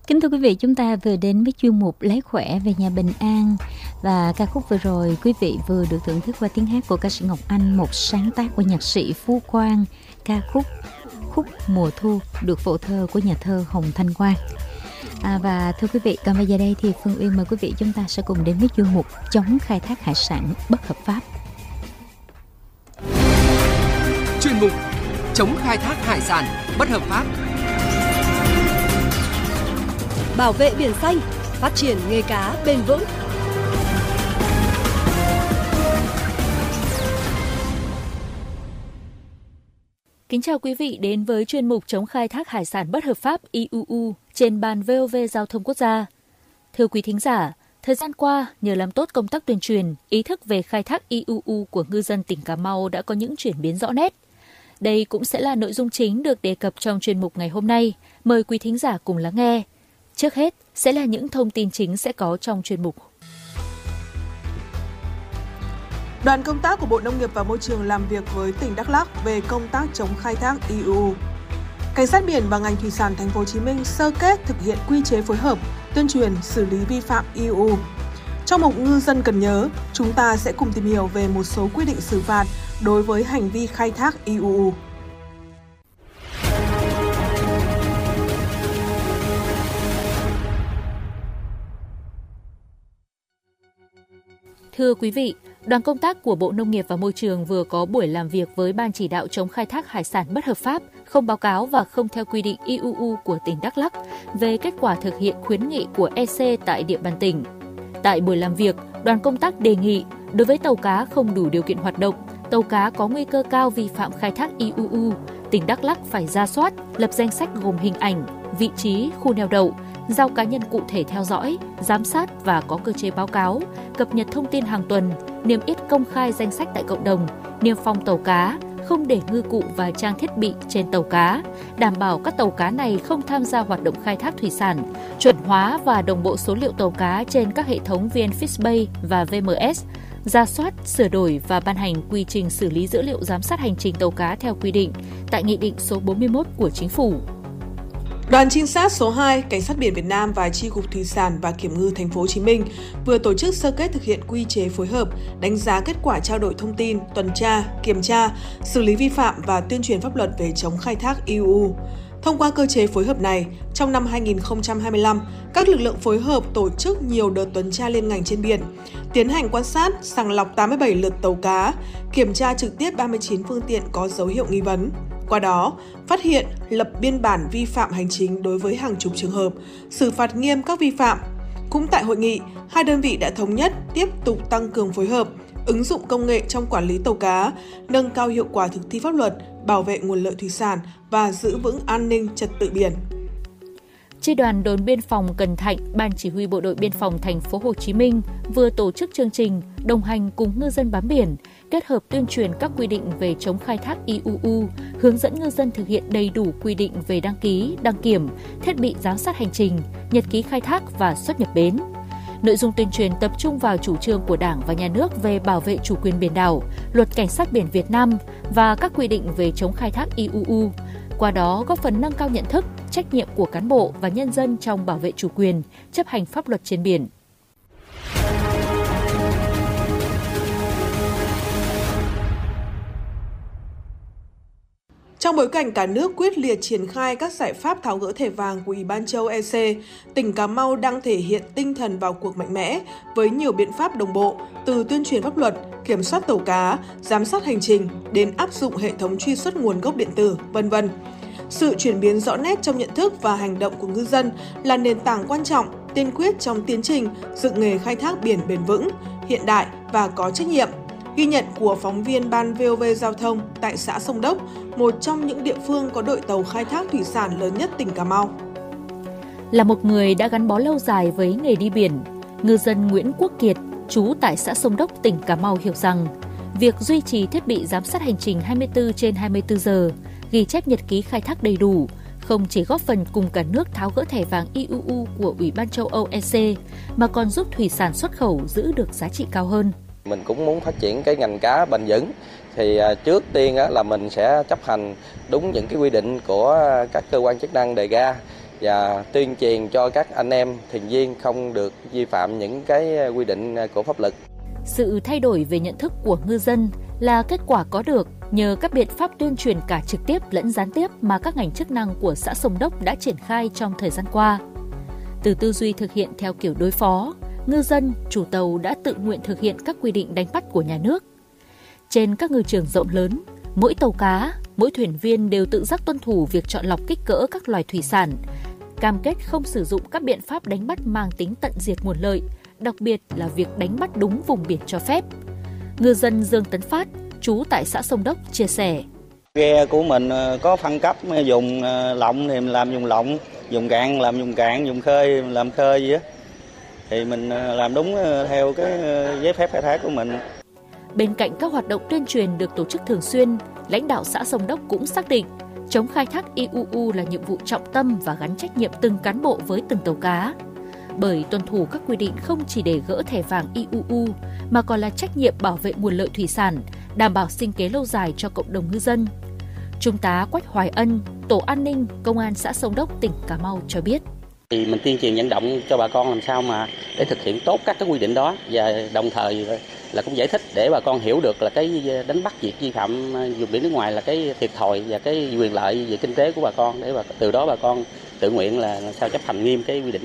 Kính thưa quý vị, chúng ta vừa đến với chuyên mục Lấy khỏe về nhà bình an. Và ca khúc vừa rồi quý vị vừa được thưởng thức qua tiếng hát của ca sĩ Ngọc Anh, một sáng tác của nhạc sĩ Phú Quang, ca khúc Khúc Mùa Thu được phổ thơ của nhà thơ Hồng Thanh Quang. Và thưa quý vị, còn bây giờ đây thì Phương Uyên mời quý vị chúng ta sẽ cùng đến với chuyên mục chống khai thác hải sản bất hợp pháp. Chuyên mục chống khai thác hải sản bất hợp pháp. Bảo vệ biển xanh, phát triển nghề cá bền vững. Kính chào quý vị đến với chuyên mục chống khai thác hải sản bất hợp pháp IUU trên ban VOV Giao thông Quốc gia. Thưa quý thính giả, thời gian qua, nhờ làm tốt công tác tuyên truyền, ý thức về khai thác IUU của ngư dân tỉnh Cà Mau đã có những chuyển biến rõ nét. Đây cũng sẽ là nội dung chính được đề cập trong chuyên mục ngày hôm nay. Mời quý thính giả cùng lắng nghe. Trước hết sẽ là những thông tin chính sẽ có trong chuyên mục. Đoàn công tác của Bộ Nông nghiệp và Môi trường làm việc với tỉnh Đắk Lắk về công tác chống khai thác IUU. Cảnh sát biển và ngành thủy sản Thành phố Hồ Chí Minh sơ kết thực hiện quy chế phối hợp, tuyên truyền xử lý vi phạm IUU. Trong mục ngư dân cần nhớ, chúng ta sẽ cùng tìm hiểu về một số quy định xử phạt đối với hành vi khai thác IUU. Thưa quý vị, đoàn công tác của Bộ Nông nghiệp và Môi trường vừa có buổi làm việc với Ban chỉ đạo chống khai thác hải sản bất hợp pháp, không báo cáo và không theo quy định IUU của tỉnh Đắk Lắk về kết quả thực hiện khuyến nghị của EC tại địa bàn tỉnh. Tại buổi làm việc, đoàn công tác đề nghị đối với tàu cá không đủ điều kiện hoạt động, tàu cá có nguy cơ cao vi phạm khai thác IUU, tỉnh Đắk Lắk phải ra soát, lập danh sách gồm hình ảnh, vị trí, khu neo đậu, giao cá nhân cụ thể theo dõi, giám sát và có cơ chế báo cáo, cập nhật thông tin hàng tuần, niêm yết công khai danh sách tại cộng đồng, niêm phong tàu cá, không để ngư cụ và trang thiết bị trên tàu cá, đảm bảo các tàu cá này không tham gia hoạt động khai thác thủy sản, chuẩn hóa và đồng bộ số liệu tàu cá trên các hệ thống VnFishBay và VMS, rà soát, sửa đổi và ban hành quy trình xử lý dữ liệu giám sát hành trình tàu cá theo quy định tại Nghị định số 41 của Chính phủ. Đoàn trinh sát số 2, Cảnh sát biển Việt Nam và Chi cục Thủy sản và Kiểm ngư Thành phố Hồ Chí Minh vừa tổ chức sơ kết thực hiện quy chế phối hợp, đánh giá kết quả trao đổi thông tin, tuần tra, kiểm tra, xử lý vi phạm và tuyên truyền pháp luật về chống khai thác IUU. Thông qua cơ chế phối hợp này, trong năm 2025, các lực lượng phối hợp tổ chức nhiều đợt tuần tra liên ngành trên biển, tiến hành quan sát, sàng lọc 87 lượt tàu cá, kiểm tra trực tiếp 39 phương tiện có dấu hiệu nghi vấn. Qua đó, phát hiện, lập biên bản vi phạm hành chính đối với hàng chục trường hợp, xử phạt nghiêm các vi phạm. Cũng tại hội nghị, hai đơn vị đã thống nhất tiếp tục tăng cường phối hợp, ứng dụng công nghệ trong quản lý tàu cá, nâng cao hiệu quả thực thi pháp luật, bảo vệ nguồn lợi thủy sản và giữ vững an ninh trật tự biển. Chi đoàn đồn biên phòng Cần Thạnh, Ban chỉ huy Bộ đội biên phòng Thành phố Hồ Chí Minh vừa tổ chức chương trình đồng hành cùng ngư dân bám biển, kết hợp tuyên truyền các quy định về chống khai thác IUU, hướng dẫn ngư dân thực hiện đầy đủ quy định về đăng ký, đăng kiểm, thiết bị giám sát hành trình, nhật ký khai thác và xuất nhập bến. Nội dung tuyên truyền tập trung vào chủ trương của Đảng và Nhà nước về bảo vệ chủ quyền biển đảo, Luật Cảnh sát biển Việt Nam và các quy định về chống khai thác IUU. Qua đó góp phần nâng cao nhận thức, trách nhiệm của cán bộ và nhân dân trong bảo vệ chủ quyền, chấp hành pháp luật trên biển. Trong bối cảnh cả nước quyết liệt triển khai các giải pháp tháo gỡ thẻ vàng của Ủy ban châu Âu EC, tỉnh Cà Mau đang thể hiện tinh thần vào cuộc mạnh mẽ với nhiều biện pháp đồng bộ, từ tuyên truyền pháp luật, kiểm soát tàu cá, giám sát hành trình đến áp dụng hệ thống truy xuất nguồn gốc điện tử, v.v. Sự chuyển biến rõ nét trong nhận thức và hành động của ngư dân là nền tảng quan trọng, tiên quyết trong tiến trình dựng nghề khai thác biển bền vững, hiện đại và có trách nhiệm. Ghi nhận của phóng viên Ban VOV Giao thông tại xã Sông Đốc, một trong những địa phương có đội tàu khai thác thủy sản lớn nhất tỉnh Cà Mau. Là một người đã gắn bó lâu dài với nghề đi biển, ngư dân Nguyễn Quốc Kiệt, trú tại xã Sông Đốc, tỉnh Cà Mau hiểu rằng việc duy trì thiết bị giám sát hành trình 24/24 giờ, ghi chép nhật ký khai thác đầy đủ, không chỉ góp phần cùng cả nước tháo gỡ thẻ vàng IUU của Ủy ban châu Âu EC, mà còn giúp thủy sản xuất khẩu giữ được giá trị cao hơn. Mình cũng muốn phát triển cái ngành cá bền vững, thì trước tiên là mình sẽ chấp hành đúng những cái quy định của các cơ quan chức năng đề ra. và tuyên truyền cho các anh em thuyền viên không được vi phạm những cái quy định của pháp luật. Sự thay đổi về nhận thức của ngư dân là kết quả có được nhờ các biện pháp tuyên truyền cả trực tiếp lẫn gián tiếp mà các ngành chức năng của xã Sông Đốc đã triển khai trong thời gian qua. Từ tư duy thực hiện theo kiểu đối phó, ngư dân, chủ tàu đã tự nguyện thực hiện các quy định đánh bắt của nhà nước. Trên các ngư trường rộng lớn, mỗi tàu cá, mỗi thuyền viên đều tự giác tuân thủ việc chọn lọc kích cỡ các loài thủy sản, cam kết không sử dụng các biện pháp đánh bắt mang tính tận diệt nguồn lợi, đặc biệt là việc đánh bắt đúng vùng biển cho phép. Ngư dân Dương Tấn Phát, trú tại xã Sông Đốc, chia sẻ. Ghe của mình có phân cấp dùng lộng thì mình làm dùng lộng, dùng cạn làm dùng cạn, dùng khơi làm khơi gì á. Thì mình làm đúng theo cái giấy phép khai thác của mình. Bên cạnh các hoạt động tuyên truyền được tổ chức thường xuyên, lãnh đạo xã Sông Đốc cũng xác định chống khai thác IUU là nhiệm vụ trọng tâm và gắn trách nhiệm từng cán bộ với từng tàu cá. Bởi tuân thủ các quy định không chỉ để gỡ thẻ vàng IUU mà còn là trách nhiệm bảo vệ nguồn lợi thủy sản, đảm bảo sinh kế lâu dài cho cộng đồng ngư dân. Trung tá Quách Hoài Ân, Tổ An ninh, Công an xã Sông Đốc, tỉnh Cà Mau cho biết. Thì mình tuyên truyền vận động cho bà con làm sao mà để thực hiện tốt các cái quy định đó và đồng thời là cũng giải thích để bà con hiểu được là cái đánh bắt việc vi phạm vùng biển nước ngoài là cái thiệt thòi và cái quyền lợi về kinh tế của bà con để từ đó bà con tự nguyện là sao chấp hành nghiêm cái quy định.